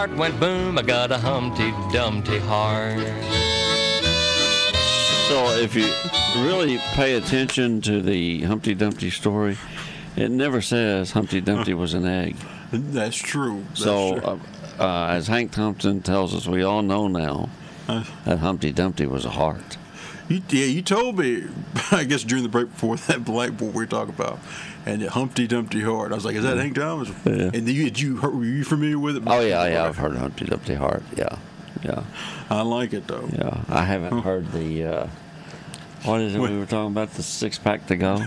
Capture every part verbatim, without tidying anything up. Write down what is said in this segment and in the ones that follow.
Heart went boom, I got a Humpty Dumpty heart. So if you really pay attention to the Humpty Dumpty story, it never says Humpty Dumpty was an egg. That's true. That's so, true. Uh, uh, as Hank Thompson tells us, we all know now Uh, that Humpty Dumpty was a heart. You, yeah, you told me, I guess during the break before that blackboard we were talking about, and Humpty Dumpty Heart. I was like, is that Hank Thomas? Yeah. And you, you, were you familiar with it? Oh yeah, yeah, I've heard Humpty Dumpty heart. Yeah, yeah, I like it though. yeah. I haven't Huh. heard the. Uh, what is it What? we were talking about? The six pack to go.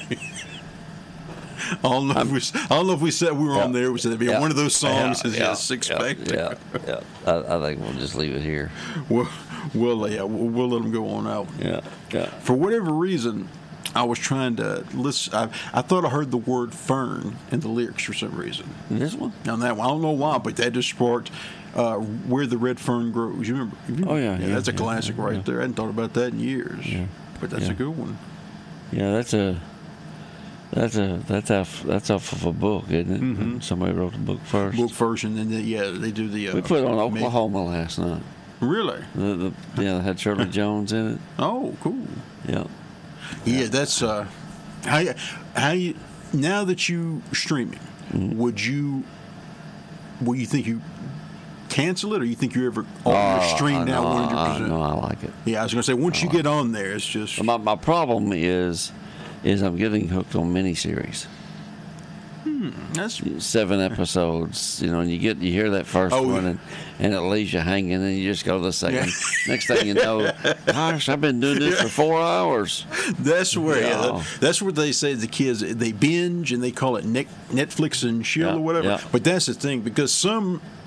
I don't know if we, I don't know if we said we were Yeah. on there. We said it'd be Yeah. one of those songs that yeah, has six yeah, pack. Yeah, yeah. I, I think we'll just leave it here. We'll, we'll, yeah, we'll, we'll let them go on out. Yeah, yeah. For whatever reason, I was trying to listen. I, I thought I heard the word fern in the lyrics for some reason. This one? On that one, I don't know why, but that just sparked uh, Where the Red Fern Grows. You remember? You remember? Oh, yeah, yeah, That's a yeah, classic yeah, right yeah. there. I hadn't thought about that in years. Yeah. But that's Yeah. a good one. Yeah, that's a. That's a that's off that's off of a book, isn't it? Mhm. Somebody wrote the book first. Book first, and then, they, yeah, they do the. Uh, we put it on ma- Oklahoma last night. Really? The, the yeah, it had Shirley Jones in it. Oh, cool. Yeah. Yeah, that's uh, how you, how you now that you streaming, Mm-hmm. would you, would you think you cancel it, or you think you ever always stream I now know, one hundred I, percent? no, I like it. Yeah, I was gonna say once you get on there, it's just My my problem is, is I'm getting hooked on miniseries. that's Seven episodes, you know, and you get you hear that first Oh, one, yeah. and, and it leaves you hanging, and you just go to the second. Next thing you know, gosh, I've been doing this for four hours. that's where yeah, Yeah. that- that's where they say the kids they binge and they call it net, Netflix and chill Yeah, or whatever. yeah. But that's the thing because some